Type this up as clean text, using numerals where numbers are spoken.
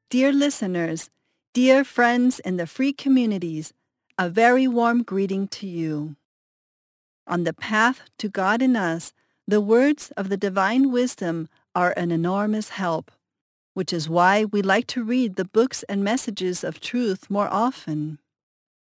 Dear listeners, dear friends in the free communities, a very warm greeting to you. On the path to God in us, the words of the divine wisdom are an enormous help, which is why we like to read the books and messages of truth more often.